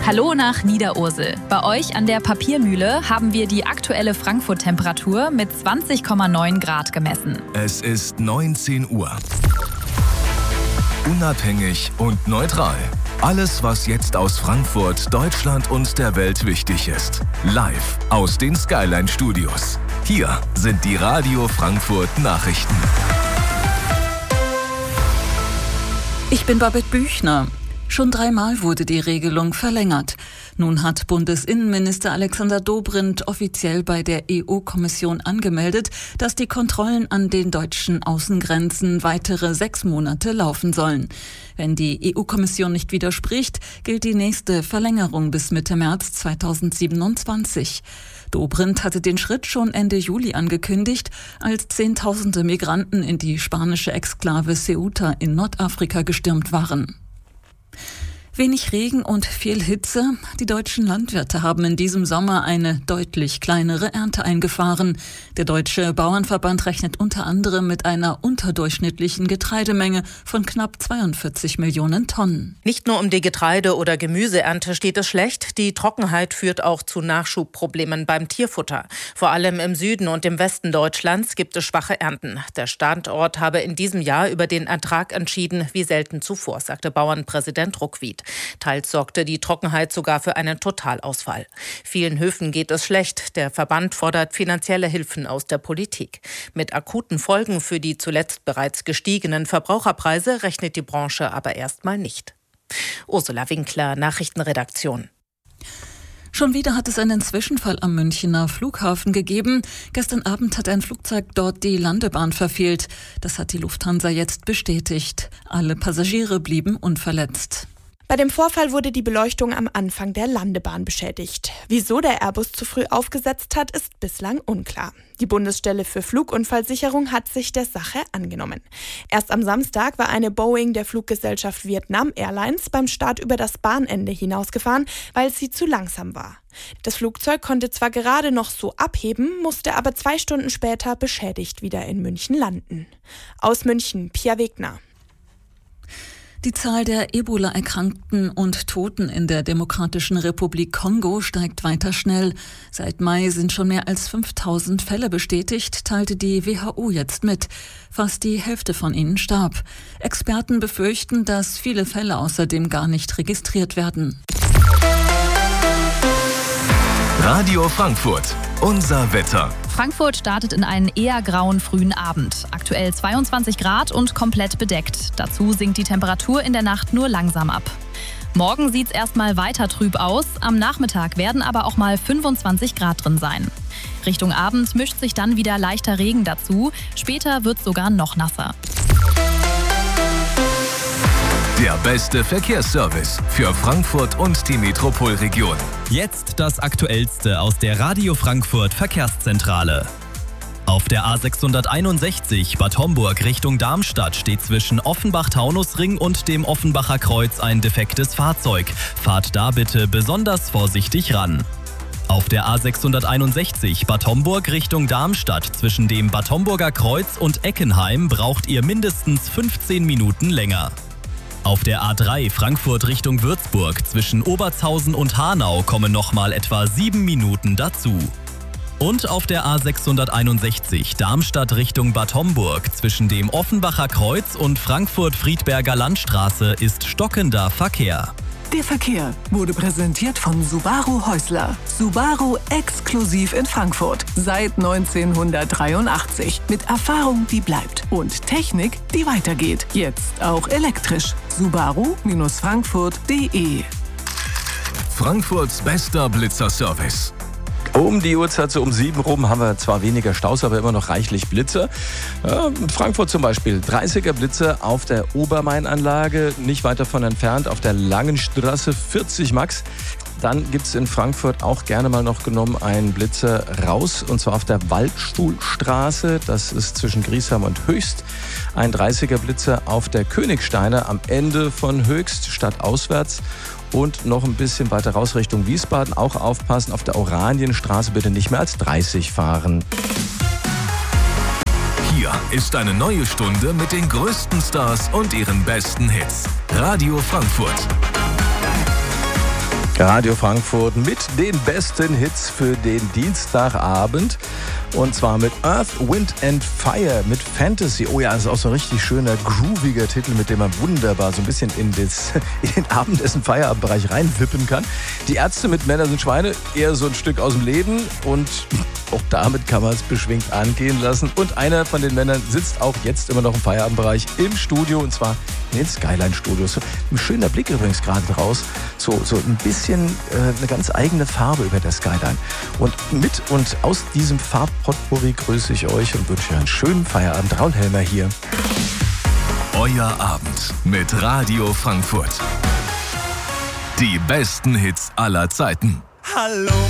Hallo nach Niederursel. Bei euch an der Papiermühle haben wir die aktuelle Frankfurt-Temperatur mit 20,9 Grad gemessen. Es ist 19 Uhr. Unabhängig und neutral. Alles, was jetzt aus Frankfurt, Deutschland und der Welt wichtig ist. Live aus den Skyline-Studios. Hier sind die Radio Frankfurt Nachrichten. Ich bin Babette Büchner. Schon 3-mal wurde die Regelung verlängert. Nun hat Bundesinnenminister Alexander Dobrindt offiziell bei der EU-Kommission angemeldet, dass die Kontrollen an den deutschen Außengrenzen weitere 6 Monate laufen sollen. Wenn die EU-Kommission nicht widerspricht, gilt die nächste Verlängerung bis Mitte März 2027. Dobrindt hatte den Schritt schon Ende Juli angekündigt, als Zehntausende Migranten in die spanische Exklave Ceuta in Nordafrika gestürmt waren. Wenig Regen und viel Hitze. Die deutschen Landwirte haben in diesem Sommer eine deutlich kleinere Ernte eingefahren. Der Deutsche Bauernverband rechnet unter anderem mit einer unterdurchschnittlichen Getreidemenge von knapp 42 Millionen Tonnen. Nicht nur um die Getreide- oder Gemüseernte steht es schlecht. Die Trockenheit führt auch zu Nachschubproblemen beim Tierfutter. Vor allem im Süden und im Westen Deutschlands gibt es schwache Ernten. Der Standort habe in diesem Jahr über den Ertrag entschieden, wie selten zuvor, sagte Bauernpräsident Ruckwied. Teils sorgte die Trockenheit sogar für einen Totalausfall. Vielen Höfen geht es schlecht. Der Verband fordert finanzielle Hilfen aus der Politik. Mit akuten Folgen für die zuletzt bereits gestiegenen Verbraucherpreise rechnet die Branche aber erstmal nicht. Ursula Winkler, Nachrichtenredaktion. Schon wieder hat es einen Zwischenfall am Münchener Flughafen gegeben. Gestern Abend hat ein Flugzeug dort die Landebahn verfehlt. Das hat die Lufthansa jetzt bestätigt. Alle Passagiere blieben unverletzt. Bei dem Vorfall wurde die Beleuchtung am Anfang der Landebahn beschädigt. Wieso der Airbus zu früh aufgesetzt hat, ist bislang unklar. Die Bundesstelle für Flugunfallsicherung hat sich der Sache angenommen. Erst am Samstag war eine Boeing der Fluggesellschaft Vietnam Airlines beim Start über das Bahnende hinausgefahren, weil sie zu langsam war. Das Flugzeug konnte zwar gerade noch so abheben, musste aber 2 Stunden später beschädigt wieder in München landen. Aus München, Pia Wegner. Die Zahl der Ebola-Erkrankten und Toten in der Demokratischen Republik Kongo steigt weiter schnell. Seit Mai sind schon mehr als 5000 Fälle bestätigt, teilte die WHO jetzt mit. Fast die Hälfte von ihnen starb. Experten befürchten, dass viele Fälle außerdem gar nicht registriert werden. Radio Frankfurt, unser Wetter. Frankfurt startet in einen eher grauen frühen Abend. Aktuell 22 Grad und komplett bedeckt. Dazu sinkt die Temperatur in der Nacht nur langsam ab. Morgen sieht's erstmal weiter trüb aus. Am Nachmittag werden aber auch mal 25 Grad drin sein. Richtung Abend mischt sich dann wieder leichter Regen dazu. Später wird's sogar noch nasser. Der beste Verkehrsservice für Frankfurt und die Metropolregion. Jetzt das Aktuellste aus der Radio Frankfurt Verkehrszentrale. Auf der A661 Bad Homburg Richtung Darmstadt steht zwischen Offenbach-Taunusring und dem Offenbacher Kreuz ein defektes Fahrzeug. Fahrt da bitte besonders vorsichtig ran. Auf der A661 Bad Homburg Richtung Darmstadt zwischen dem Bad Homburger Kreuz und Eckenheim braucht ihr mindestens 15 Minuten länger. Auf der A3 Frankfurt Richtung Würzburg zwischen Obertshausen und Hanau kommen nochmal etwa 7 Minuten dazu. Und auf der A661 Darmstadt Richtung Bad Homburg zwischen dem Offenbacher Kreuz und Frankfurt-Friedberger Landstraße ist stockender Verkehr. Der Verkehr wurde präsentiert von Subaru Häusler. Subaru exklusiv in Frankfurt. Seit 1983. Mit Erfahrung, die bleibt. Und Technik, die weitergeht. Jetzt auch elektrisch. Subaru-Frankfurt.de. Frankfurts bester Blitzerservice. Um die Uhrzeit, so um 7 rum, haben wir zwar weniger Staus, aber immer noch reichlich Blitze. Frankfurt zum Beispiel, 30er Blitze auf der Obermainanlage, nicht weit davon entfernt, auf der Langenstraße 40 Max. Dann gibt es in Frankfurt auch gerne mal noch genommen einen Blitzer raus, und zwar auf der Waldstuhlstraße. Das ist zwischen Griesheim und Höchst. Ein 30er Blitzer auf der Königsteiner am Ende von Höchst, stadtauswärts. Und noch ein bisschen weiter raus Richtung Wiesbaden. Auch aufpassen, auf der Oranienstraße bitte nicht mehr als 30 fahren. Hier ist eine neue Stunde mit den größten Stars und ihren besten Hits. Radio Frankfurt. Radio Frankfurt mit den besten Hits für den Dienstagabend. Und zwar mit Earth, Wind and Fire, mit Fantasy. Oh ja, das ist auch so ein richtig schöner, grooviger Titel, mit dem man wunderbar so ein bisschen in den Abendessen-Feierabendbereich reinwippen kann. Die Ärzte mit Männer sind Schweine, eher so ein Stück aus dem Leben. Und auch damit kann man es beschwingt angehen lassen. Und einer von den Männern sitzt auch jetzt immer noch im Feierabendbereich im Studio. Und zwar in den Skyline-Studios. Ein schöner Blick übrigens gerade raus. So ein bisschen eine ganz eigene Farbe über der Skyline. Und mit und aus diesem Farbpotpourri grüße ich euch und wünsche einen schönen Feierabend. Raul Helmer hier. Euer Abend mit Radio Frankfurt. Die besten Hits aller Zeiten. Hallo